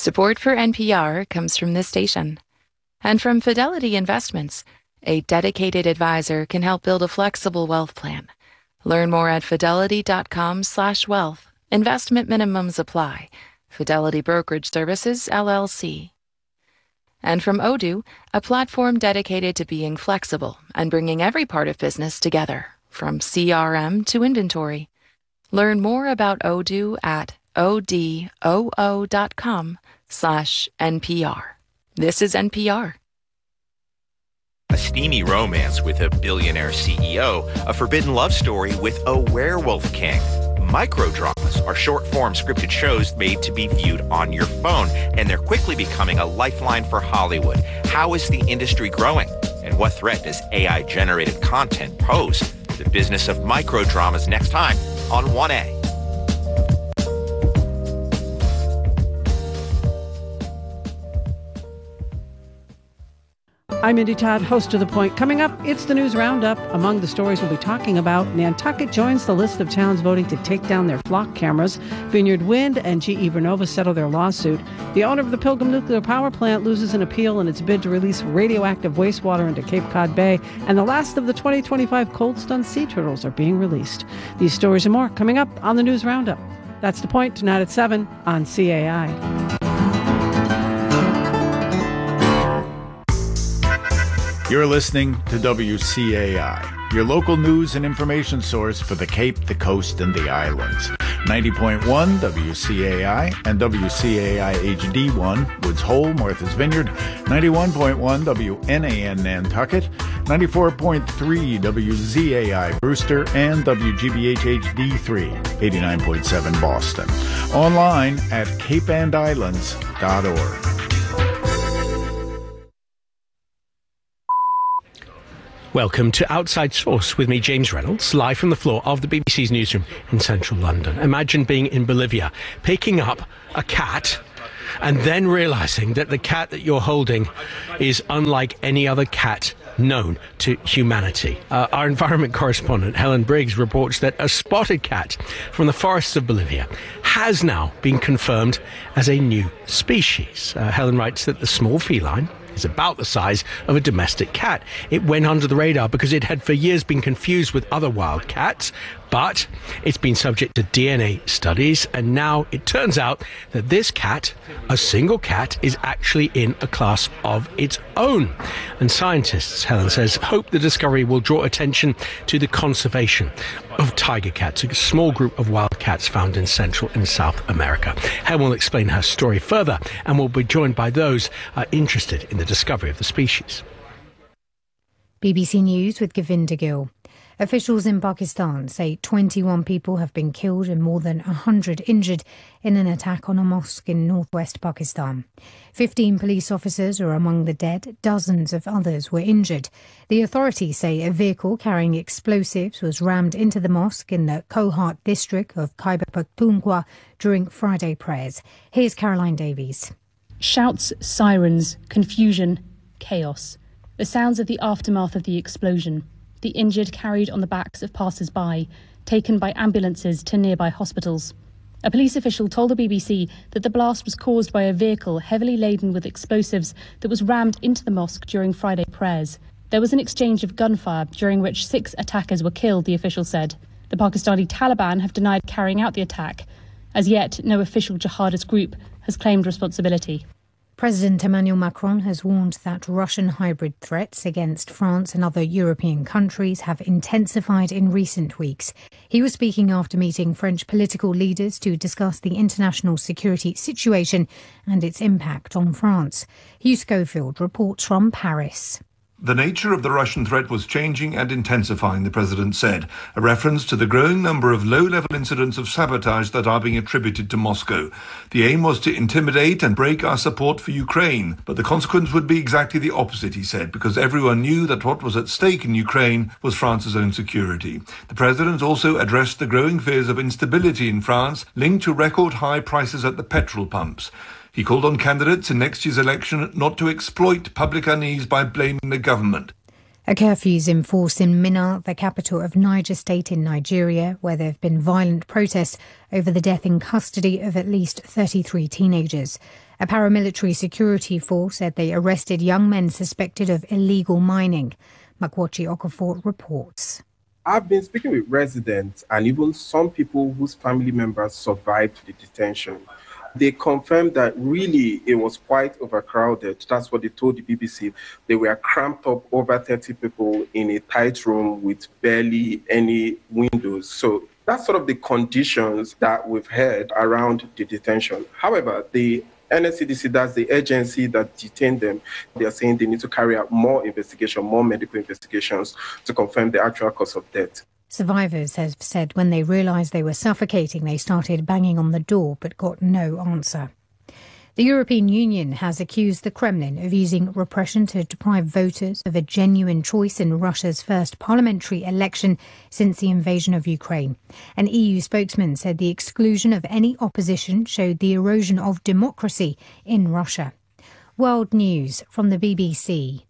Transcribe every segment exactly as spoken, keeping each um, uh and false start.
Support for N P R comes from this station. And from Fidelity Investments, a dedicated advisor can help build a flexible wealth plan. Learn more at fidelity.com slash wealth. Investment minimums apply. Fidelity Brokerage Services, L L C. And from Odoo, a platform dedicated to being flexible and bringing every part of business together, from C R M to inventory. Learn more about Odoo at odoo.com slash NPR. This is N P R. A steamy romance with a billionaire C E O, a forbidden love story with a werewolf king. Microdramas are short-form scripted shows made to be viewed on your phone, and they're quickly becoming a lifeline for Hollywood. How is the industry growing? And what threat does A I-generated content pose to the business of microdramas next time on one A? I'm Indy Todd, host of The Point. Coming up, it's the News Roundup. Among the stories we'll be talking about, Nantucket joins the list of towns voting to take down their flock cameras. Vineyard Wind and G E Vernova settle their lawsuit. The owner of the Pilgrim Nuclear Power Plant loses an appeal in its bid to release radioactive wastewater into Cape Cod Bay. And the last of the twenty twenty-five cold-stunned sea turtles are being released. These stories and more coming up on the News Roundup. That's The Point, tonight at seven on C A I. You're listening to W C A I, your local news and information source for the Cape, the Coast, and the Islands. ninety point one W C A I and W C A I H D one, Woods Hole, Martha's Vineyard, ninety-one point one W N A N Nantucket, ninety-four point three W Z A I Brewster, and W G B H H D three, eighty-nine point seven Boston. Online at cape and islands dot org. Welcome to Outside Source with me, James Reynolds, live from the floor of the B B C's newsroom in central London. Imagine being in Bolivia, picking up a cat, and then realising that the cat that you're holding is unlike any other cat known to humanity. Uh, our environment correspondent, Helen Briggs, reports that a spotted cat from the forests of Bolivia has now been confirmed as a new species. Uh, Helen writes that the small feline is about the size of a domestic cat. It went under the radar because it had for years been confused with other wild cats, but it's been subject to D N A studies, and now it turns out that this cat, a single cat, is actually in a class of its own. And scientists, Helen says, hope the discovery will draw attention to the conservation of tiger cats, a small group of wild cats found in Central and South America. Helen will explain her story further and will be joined by those uh, interested in the discovery of the species. B B C News with Govinda Gill. Officials in Pakistan say twenty-one people have been killed and more than one hundred injured in an attack on a mosque in northwest Pakistan. fifteen police officers are among the dead. Dozens of others were injured. The authorities say a vehicle carrying explosives was rammed into the mosque in the Kohat district of Khyber Pakhtunkhwa during Friday prayers. Here's Caroline Davies. Shouts, sirens, confusion, chaos. The sounds of the aftermath of the explosion. The injured carried on the backs of passers-by, taken by ambulances to nearby hospitals. A police official told the B B C that the blast was caused by a vehicle heavily laden with explosives that was rammed into the mosque during Friday prayers. There was an exchange of gunfire, during which six attackers were killed, the official said. The Pakistani Taliban have denied carrying out the attack. As yet, no official jihadist group has claimed responsibility. President Emmanuel Macron has warned that Russian hybrid threats against France and other European countries have intensified in recent weeks. He was speaking after meeting French political leaders to discuss the international security situation and its impact on France. Hugh Schofield reports from Paris. The nature of the Russian threat was changing and intensifying, the president said, a reference to the growing number of low-level incidents of sabotage that are being attributed to Moscow. The aim was to intimidate and break our support for Ukraine, but the consequence would be exactly the opposite, he said, because everyone knew that what was at stake in Ukraine was France's own security. The president also addressed the growing fears of instability in France linked to record-high prices at the petrol pumps. He called on candidates in next year's election not to exploit public unease by blaming the government. A curfew is in force in Minna, the capital of Niger State in Nigeria, where there have been violent protests over the death in custody of at least thirty-three teenagers. A paramilitary security force said they arrested young men suspected of illegal mining. Makwachi Okafor reports. I've been speaking with residents and even some people whose family members survived the detention. They confirmed that really it was quite overcrowded. That's what they told the B B C. They were cramped up, over thirty people in a tight room with barely any windows. So that's sort of the conditions that we've heard around the detention. However, the N S C D C, that's the agency that detained them, they are saying they need to carry out more investigation, more medical investigations to confirm the actual cause of death. Survivors have said when they realised they were suffocating, they started banging on the door but got no answer. The European Union has accused the Kremlin of using repression to deprive voters of a genuine choice in Russia's first parliamentary election since the invasion of Ukraine. An E U spokesman said the exclusion of any opposition showed the erosion of democracy in Russia. World News from the B B C.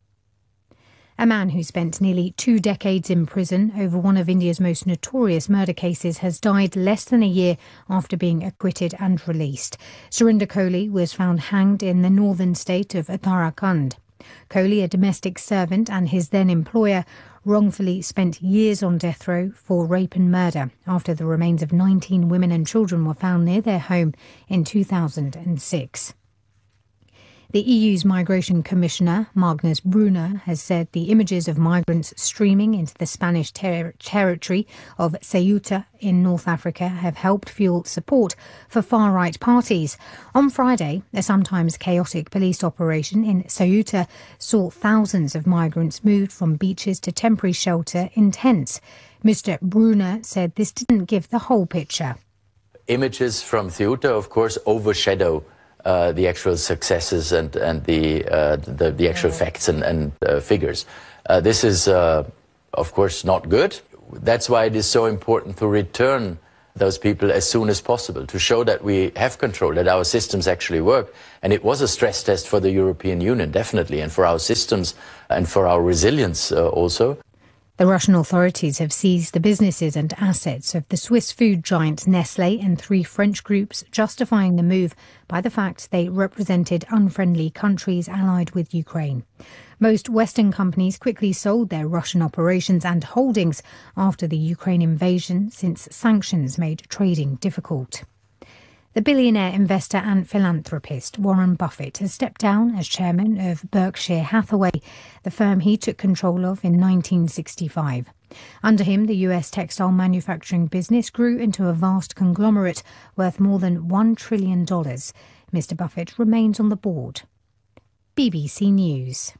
A man who spent nearly two decades in prison over one of India's most notorious murder cases has died less than a year after being acquitted and released. Surinder Kohli was found hanged in the northern state of Uttarakhand. Kohli, a domestic servant and his then employer, wrongfully spent years on death row for rape and murder after the remains of nineteen women and children were found near their home in two thousand six. The E U's Migration Commissioner, Magnus Brunner, has said the images of migrants streaming into the Spanish ter- territory of Ceuta in North Africa have helped fuel support for far-right parties. On Friday, a sometimes chaotic police operation in Ceuta saw thousands of migrants moved from beaches to temporary shelter in tents. Mister Brunner said this didn't give the whole picture. Images from Ceuta, of course, overshadow Uh, the actual successes and, and the, uh, the the actual facts and, and uh, figures. Uh, this is, uh, of course, not good. That's why it is so important to return those people as soon as possible, to show that we have control, that our systems actually work. And it was a stress test for the European Union, definitely, and for our systems and for our resilience uh, also. The Russian authorities have seized the businesses and assets of the Swiss food giant Nestlé and three French groups, justifying the move by the fact they represented unfriendly countries allied with Ukraine. Most Western companies quickly sold their Russian operations and holdings after the Ukraine invasion, since sanctions made trading difficult. The billionaire investor and philanthropist Warren Buffett has stepped down as chairman of Berkshire Hathaway, the firm he took control of in nineteen sixty-five. Under him, the U S textile manufacturing business grew into a vast conglomerate worth more than one trillion dollars. Mister Buffett remains on the board. B B C News.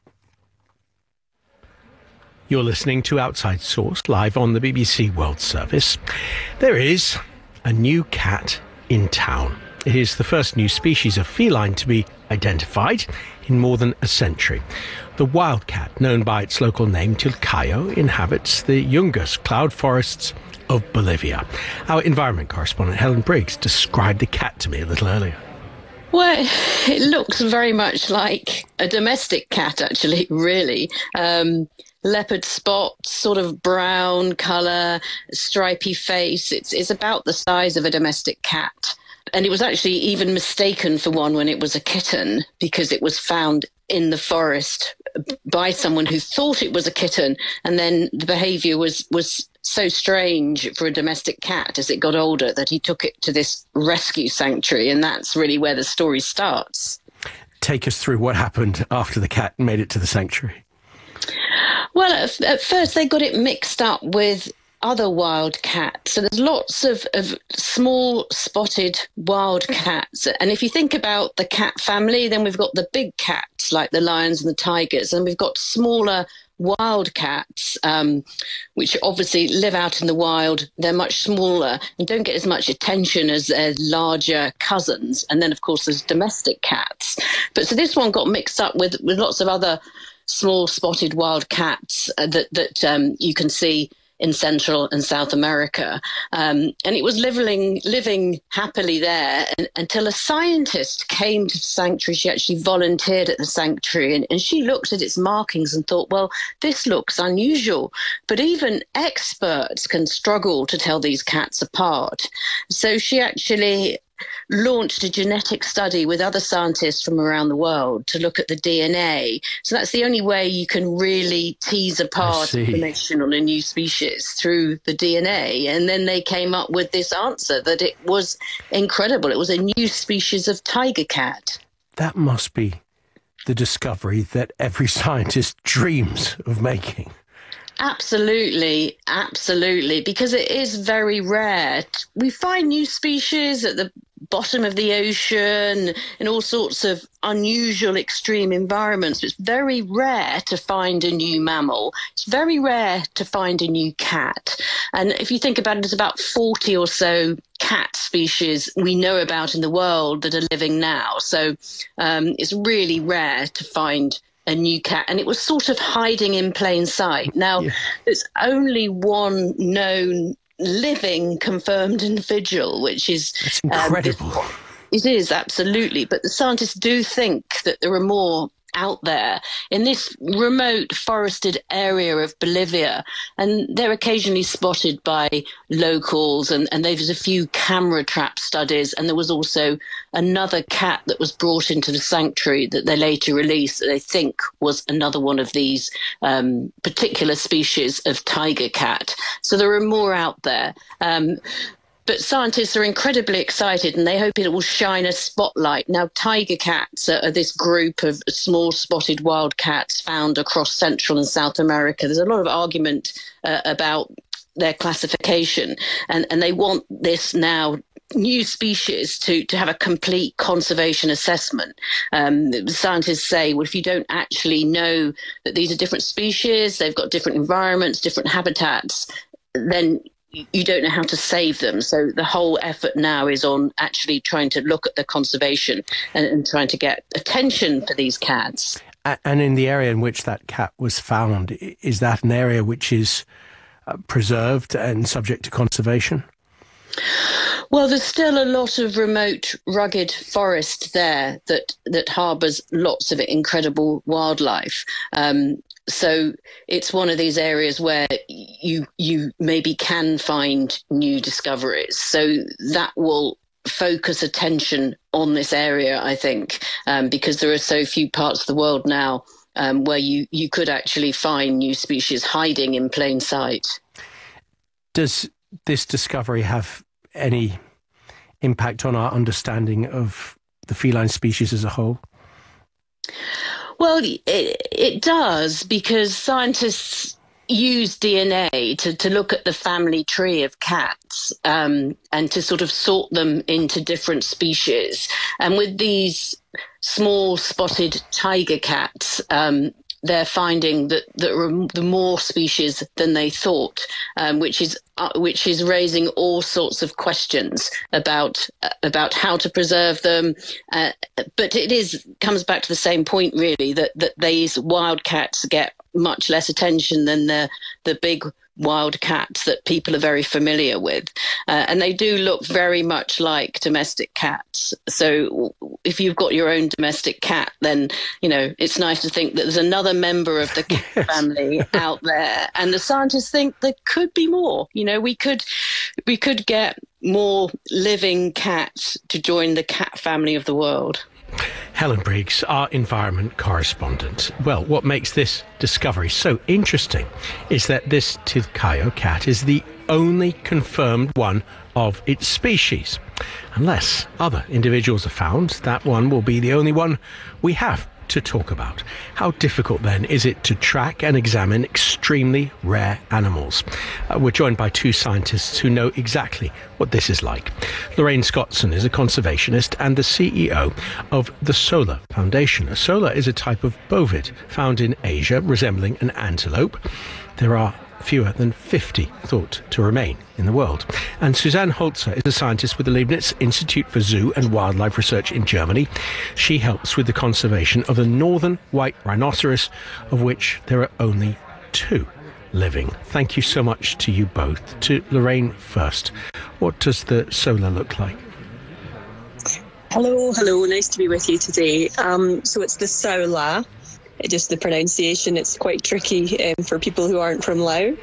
You're listening to Outside Source, live on the B B C World Service. There is a new cat in town. It is the first new species of feline to be identified in more than a century. The wildcat, known by its local name Tilcayo, inhabits the Yungas cloud forests of Bolivia. Our environment correspondent Helen Briggs described the cat to me a little earlier. Well, it looks very much like a domestic cat, actually, really. Um, leopard spots, sort of brown colour, stripy face. It's, it's about the size of a domestic cat. And it was actually even mistaken for one when it was a kitten, because it was found in the forest by someone who thought it was a kitten. And then the behaviour was, was so strange for a domestic cat as it got older that he took it to this rescue sanctuary. And that's really where the story starts. Take us through what happened after the cat made it to the sanctuary. Well, at, at first they got it mixed up with other wild cats. So there's lots of, of small spotted wild cats. And if you think about the cat family, then we've got the big cats like the lions and the tigers, and we've got smaller wild cats, um, which obviously live out in the wild. They're much smaller and don't get as much attention as their larger cousins. And then, of course, there's domestic cats. But so this one got mixed up with, with lots of other small spotted wild cats uh, that, that um, you can see in Central and South America. Um, and it was living, living happily there and, until a scientist came to the sanctuary. She actually volunteered at the sanctuary, and, and she looked at its markings and thought, well, this looks unusual. But even experts can struggle to tell these cats apart. So she actually launched a genetic study with other scientists from around the world to look at the D N A. So that's the only way you can really tease apart information on a new species, through the D N A. And then they came up with this answer that it was incredible. It was a new species of tiger cat. That must be the discovery that every scientist dreams of making. Absolutely, absolutely, because it is very rare. We find new species at the bottom of the ocean in all sorts of unusual extreme environments. It's very rare to find a new mammal. It's very rare to find a new cat. And if you think about it, there's about forty or so cat species we know about in the world that are living now. So um, it's really rare to find a new cat, and it was sort of hiding in plain sight. Now, yeah. There's only one known living confirmed individual, which is That's incredible. Um, it is, absolutely. But the scientists do think that there are more out there in this remote forested area of Bolivia, and they're occasionally spotted by locals, and, and there's a few camera trap studies, and there was also another cat that was brought into the sanctuary that they later released that they think was another one of these um, particular species of tiger cat. So there are more out there. Um, But scientists are incredibly excited, and they hope it will shine a spotlight. Now, tiger cats are this group of small spotted wild cats found across Central and South America. There's a lot of argument uh, about their classification, and, and they want this now new species to, to have a complete conservation assessment. Um, scientists say, well, if you don't actually know that these are different species, they've got different environments, different habitats, then you don't know how to save them. So the whole effort now is on actually trying to look at the conservation and, and trying to get attention for these cats. And in the area in which that cat was found, is that an area which is uh, preserved and subject to conservation? Well, there's still a lot of remote, rugged forest there that, that harbours lots of incredible wildlife. Um, So it's one of these areas where you you maybe can find new discoveries. So that will focus attention on this area, I think, um, because there are so few parts of the world now um, where you, you could actually find new species hiding in plain sight. Does this discovery have any impact on our understanding of the feline species as a whole? Well, it, it does, because scientists use D N A to, to look at the family tree of cats um, and to sort of sort them into different species. And with these small spotted tiger cats, um, they're finding that there are the more species than they thought, um, which is uh, which is raising all sorts of questions about uh, about how to preserve them. Uh, but it is comes back to the same point, really, that that these wild cats get much less attention than the the big wild cats that people are very familiar with. Uh, and they do look very much like domestic cats. So if you've got your own domestic cat, then, you know, it's nice to think that there's another member of the cat yes. family out there. And the scientists think there could be more. You know, we could, we could get more living cats to join the cat family of the world. Helen Briggs, our environment correspondent. Well, what makes this discovery so interesting is that this Ticao cat is the only confirmed one of its species. Unless other individuals are found, that one will be the only one we have to talk about. How difficult, then, is it to track and examine extremely rare animals? Uh, we're joined by two scientists who know exactly what this is like. Lorraine Scottson is a conservationist and the C E O of the Solar Foundation. A solar is a type of bovid found in Asia resembling an antelope. There are fewer than fifty thought to remain in the world. And Suzanne Holzer is a scientist with the Leibniz Institute for Zoo and Wildlife Research in Germany. She helps with the conservation of the northern white rhinoceros, of which there are only two. living. Thank you so much to you both. To Lorraine first, what does the Sola look like? Hello, hello, nice to be with you today. Um, so it's the Sola, just the pronunciation, it's quite tricky um, for people who aren't from Laos.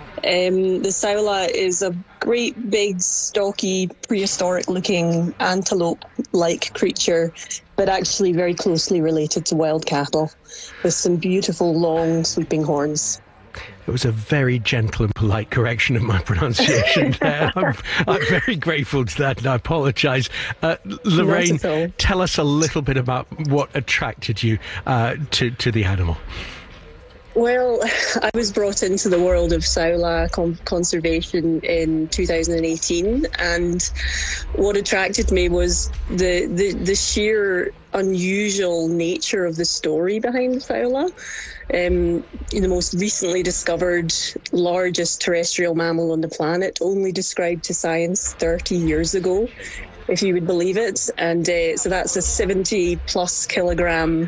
Um, the Sola is a great big stocky prehistoric looking antelope-like creature, but actually very closely related to wild cattle with some beautiful long sweeping horns. It was a very gentle and polite correction of my pronunciation there. I'm, I'm very grateful to that, and I apologise. Uh, Lorraine, tell us a little bit about what attracted you uh, to, to the animal. Well, I was brought into the world of Sola con- conservation in two thousand eighteen, and what attracted me was the, the, the sheer unusual nature of the story behind Sola. Um, the most recently discovered largest terrestrial mammal on the planet, only described to science thirty years ago, if you would believe it. And uh, so that's a seventy plus kilogram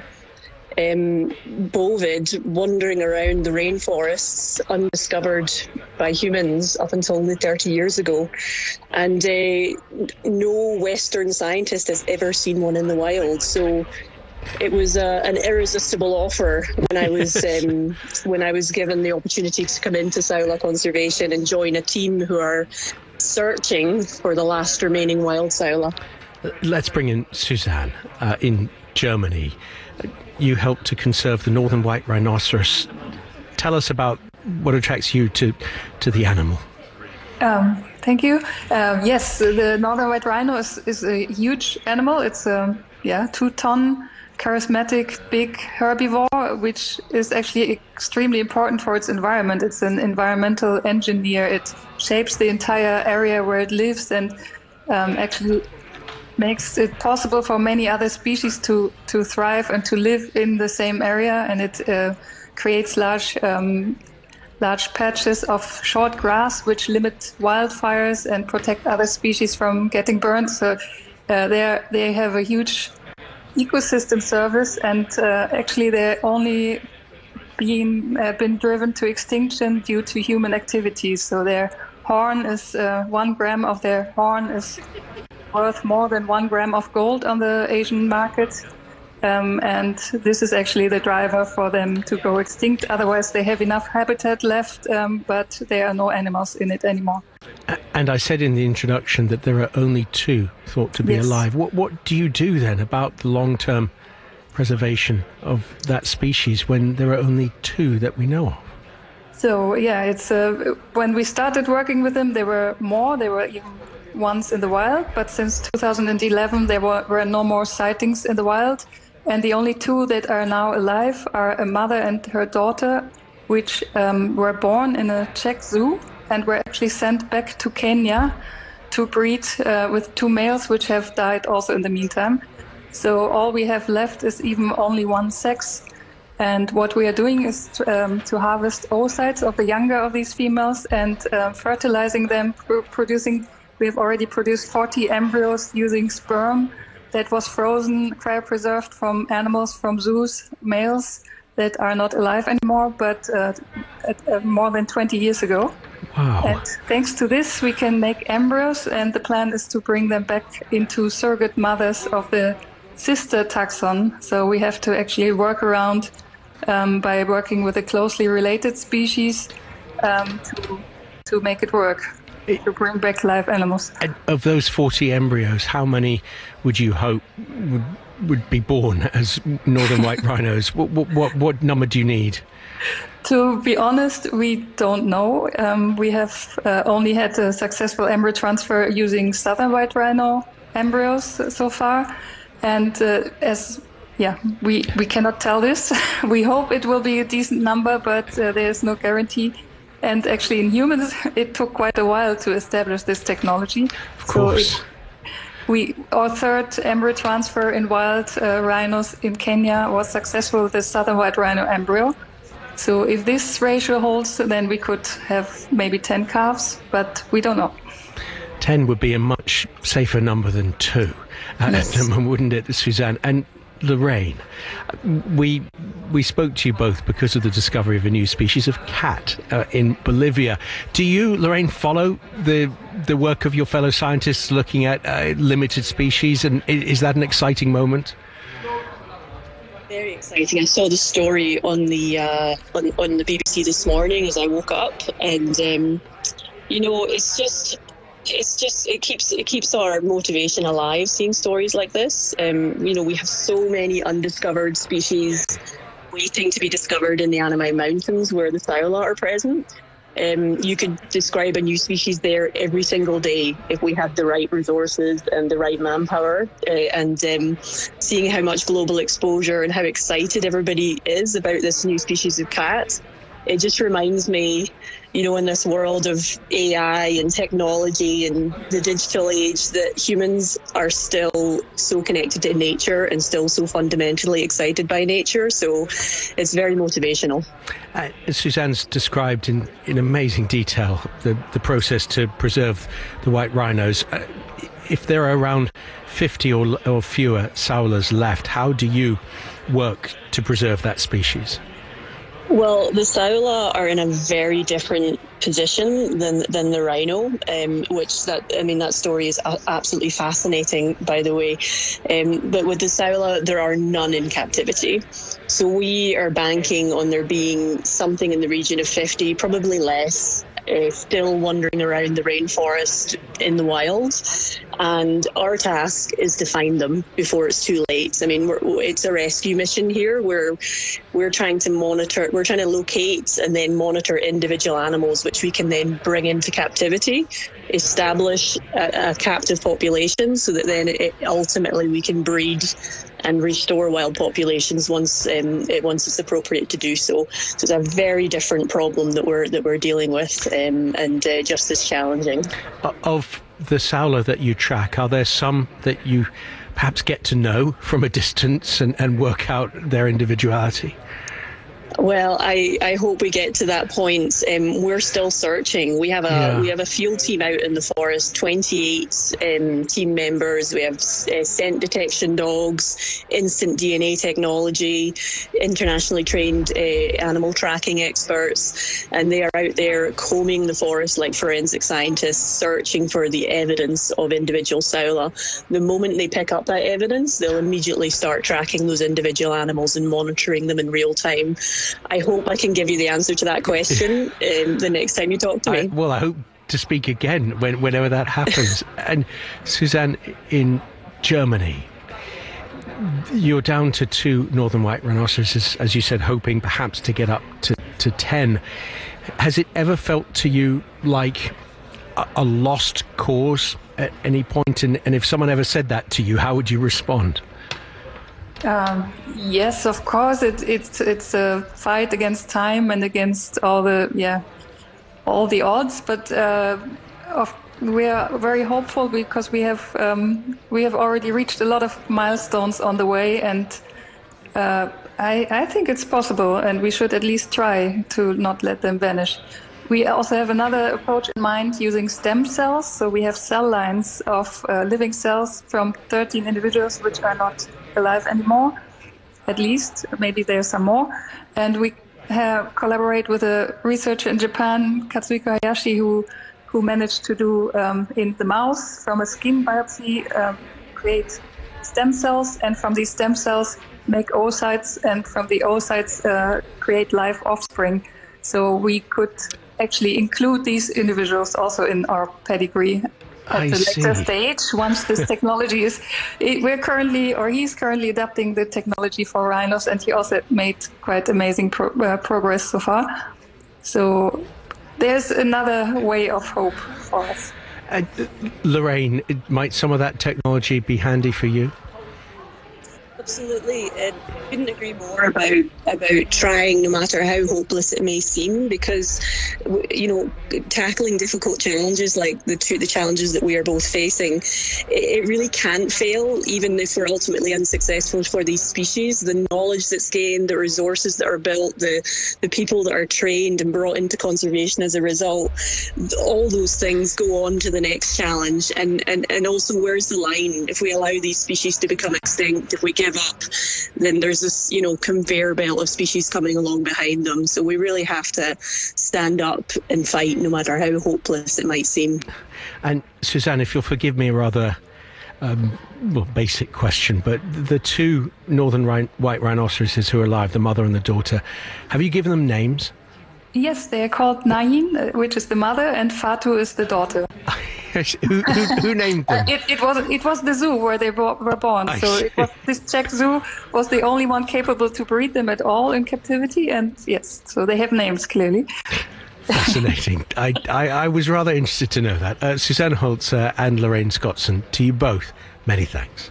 um, bovid wandering around the rainforests, undiscovered by humans up until only thirty years ago. And uh, no Western scientist has ever seen one in the wild. So it was uh, an irresistible offer when I was um, when I was given the opportunity to come into Sola Conservation and join a team who are searching for the last remaining wild Sola. Let's bring in Suzanne uh, in Germany. You helped to conserve the northern white rhinoceros. Tell us about what attracts you to, to the animal. Um, thank you. Um, yes, the northern white rhino is, is a huge animal. It's a yeah two-ton charismatic big herbivore, which is actually extremely important for its environment. It's an environmental engineer. It shapes the entire area where it lives and um, actually makes it possible for many other species to, to thrive and to live in the same area. And it uh, creates large um, large patches of short grass which limit wildfires and protect other species from getting burned. So uh, they they have a huge ecosystem service, and uh, actually they're only being uh, been driven to extinction due to human activities. So their horn is uh, one gram of their horn is worth more than one gram of gold on the Asian market, um, and this is actually the driver for them to go extinct. Otherwise, they have enough habitat left, um, but there are no animals in it anymore. And I said in the introduction that there are only two thought to be Yes. alive. What what do you do then about the long-term preservation of that species when there are only two that we know of? So yeah, it's uh, when we started working with them, there were more. There were even ones in the wild, but since two thousand eleven, there were, were no more sightings in the wild, and the only two that are now alive are a mother and her daughter, which um, were born in a Czech zoo and were actually sent back to Kenya to breed uh, with two males, which have died also in the meantime. So all we have left is even only one sex. And what we are doing is to, um, to harvest oocytes of the younger of these females and uh, fertilizing them, pr- producing. We have already produced forty embryos using sperm that was frozen, cryopreserved from animals from zoos, males that are not alive anymore, but uh, at, uh, more than twenty years ago. Wow. And thanks to this, we can make embryos, and the plan is to bring them back into surrogate mothers of the sister taxon. So we have to actually work around um, by working with a closely related species um, to, to make it work. To bring back live animals. And of those forty embryos, how many would you hope would would be born as northern white rhinos? What, what what what number do you need? To be honest, we don't know. Um, we have uh, only had a successful embryo transfer using southern white rhino embryos so far, and uh, as yeah, we we cannot tell this. We hope it will be a decent number, but uh, there is no guarantee. And actually, in humans, it took quite a while to establish this technology. Of course. So it, we, our third embryo transfer in wild uh, rhinos in Kenya was successful with the southern white rhino embryo. So if this ratio holds, then we could have maybe ten calves, but we don't know. ten would be a much safer number than two, uh, yes. wouldn't it, Suzanne? And Lorraine, we we spoke to you both because of the discovery of a new species of cat uh, in Bolivia. Do you, Lorraine, follow the the work of your fellow scientists looking at uh, limited species, and is that an exciting moment? Very exciting. I saw the story on the uh, on, on the B B C this morning as I woke up, and um, you know, it's just. It's just it keeps it keeps our motivation alive seeing stories like this. Um, you know, we have so many undiscovered species waiting to be discovered in the Annamite Mountains where the Saola are present. Um, you could describe a new species there every single day if we had the right resources and the right manpower. Uh, and um, seeing how much global exposure and how excited everybody is about this new species of cat, it just reminds me, you know, in this world of A I and technology and the digital age, that humans are still so connected to nature and still so fundamentally excited by nature. So it's very motivational. Uh, Suzanne's described in, in amazing detail the, the process to preserve the white rhinos. Uh, if there are around fifty or, or fewer Saolas left, how do you work to preserve that species? Well, the Saola are in a very different position than than the rhino, um, which that I mean that story is a- absolutely fascinating, by the way. Um, but with the Saola, there are none in captivity, so we are banking on there being something in the region of fifty, probably less, uh, still wandering around the rainforest in the wild. And our task is to find them before it's too late. I mean, we're, it's a rescue mission here. We're we're trying to monitor, we're trying to locate and then monitor individual animals, which we can then bring into captivity, establish a, a captive population, so that then it, ultimately we can breed and restore wild populations once um, it, once it's appropriate to do so. So it's a very different problem that we're that we're dealing with, um, and uh, just as challenging. Of the Saola that you track, are there some that you perhaps get to know from a distance and, and work out their individuality? Well, I, I hope we get to that point. Um, we're still searching. We have a yeah. we have a field team out in the forest, twenty-eight um, team members. We have uh, scent detection dogs, instant D N A technology, internationally trained uh, animal tracking experts, and they are out there combing the forest like forensic scientists, searching for the evidence of individual Saola. The moment they pick up that evidence, they'll immediately start tracking those individual animals and monitoring them in real time. I hope I can give you the answer to that question um, the next time you talk to me. I, well, I hope to speak again when, whenever that happens. And Suzanne, in Germany, you're down to two northern white rhinoceroses, as you said, hoping perhaps to get up to, to ten. Has it ever felt to you like a, a lost cause at any point? And, and if someone ever said that to you, how would you respond? Um, yes, of course. It, it's it's a fight against time and against all the yeah, all the odds. But uh, of, we are very hopeful because we have um, we have already reached a lot of milestones on the way, and uh, I I think it's possible, and we should at least try to not let them vanish. We also have another approach in mind using stem cells. So we have cell lines of uh, living cells from thirteen individuals which are not alive anymore, at least. Maybe there's some more. And we have collaborate with a researcher in Japan, Katsuhiko Hayashi, who who managed to do um, in the mouse from a skin biopsy, um, create stem cells, and from these stem cells make oocytes, and from the oocytes uh, create live offspring. So we could actually include these individuals also in our pedigree at I the later see. stage, once this technology is, we're currently, or he's currently adapting the technology for rhinos, and he also made quite amazing pro, uh, progress so far. So there's another way of hope for us. Uh, Lorraine, might some of that technology be handy for you? Absolutely. I couldn't agree more about about trying, no matter how hopeless it may seem, because, you know, tackling difficult challenges like the two the challenges that we are both facing, it really can't fail, even if we're ultimately unsuccessful for these species. The knowledge that's gained, the resources that are built, the the people that are trained and brought into conservation as a result, all those things go on to the next challenge. And, and, and also, where's the line? If we allow these species to become extinct, if we give give up, then there's this, you know, conveyor belt of species coming along behind them. So we really have to stand up and fight, no matter how hopeless it might seem. And Suzanne, if you'll forgive me a rather um, well, basic question, but the two northern rhin- white rhinoceroses who are alive, the mother and the daughter, have you given them names? Yes, they are called Nain, which is the mother, and Fatu is the daughter. who, who, who named them? It, it was it was the zoo where they bo- were born. I so see. it was, this Czech zoo was the only one capable to breed them at all in captivity. And yes, so they have names, clearly. Fascinating. I, I, I was rather interested to know that. Uh, Suzanne Holzer and Lorraine Scottson, to you both, many thanks.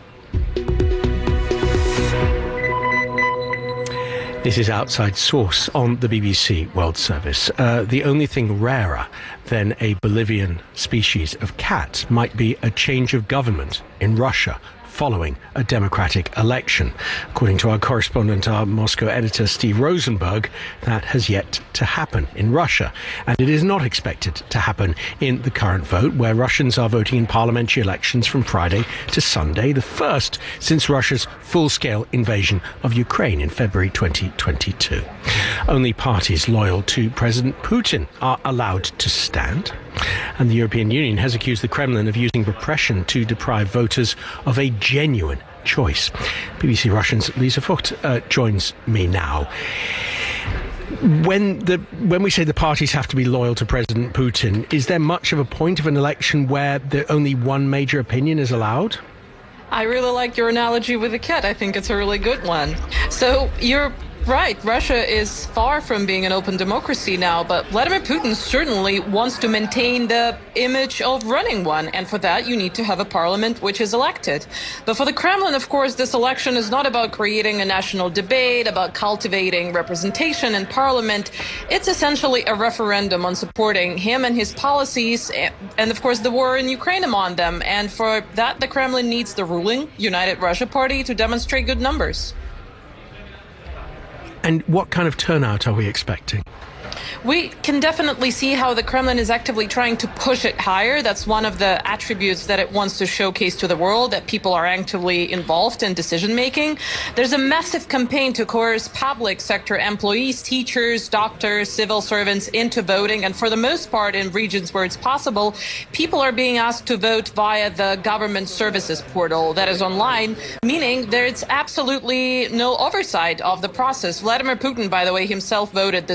This is Outside Source on the B B C World Service. Uh, the only thing rarer than a Bolivian species of cat might be a change of government in Russia following a democratic election. According to our correspondent, our Moscow editor, Steve Rosenberg, that has yet to happen in Russia. And it is not expected to happen in the current vote, where Russians are voting in parliamentary elections from Friday to Sunday, the first since Russia's full-scale invasion of Ukraine in February twenty twenty-two. Only parties loyal to President Putin are allowed to stand. And the European Union has accused the Kremlin of using repression to deprive voters of a genuine choice. B B C Russian's Lisa Vogt uh, joins me now. When the when we say the parties have to be loyal to President Putin, is there much of a point of an election where the only one major opinion is allowed? I really like your analogy with the cat. I think it's a really good one. So you're right. Russia is far from being an open democracy now, but Vladimir Putin certainly wants to maintain the image of running one. And for that, you need to have a parliament which is elected. But for the Kremlin, of course, this election is not about creating a national debate, about cultivating representation in parliament. It's essentially a referendum on supporting him and his policies, and of course, the war in Ukraine among them. And for that, the Kremlin needs the ruling United Russia Party to demonstrate good numbers. And what kind of turnout are we expecting? We can definitely see how the Kremlin is actively trying to push it higher. That's one of the attributes that it wants to showcase to the world, that people are actively involved in decision making. There's a massive campaign to coerce public sector employees, teachers, doctors, civil servants into voting. And for the most part, in regions where it's possible, people are being asked to vote via the government services portal that is online, meaning there's absolutely no oversight of the process. Vladimir Putin, by the way, himself voted this